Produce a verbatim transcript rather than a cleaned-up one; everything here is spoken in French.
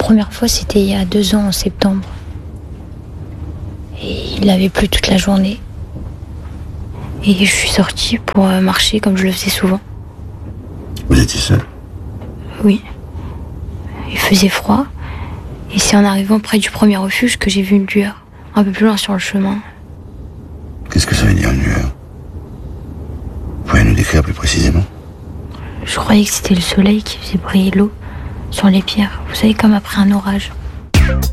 première fois, c'était il y a deux ans, en septembre. Et il avait plu toute la journée. Et je suis sortie pour marcher comme je le faisais souvent. Vous étiez seule ? Oui. Il faisait froid. Et c'est en arrivant près du premier refuge que j'ai vu une lueur, un peu plus loin sur le chemin. Qu'est-ce que ça veut dire, une lueur ? Vous pouvez nous décrire plus précisément ? Je croyais que c'était le soleil qui faisait briller l'eau sur les pierres. Vous savez, comme après un orage.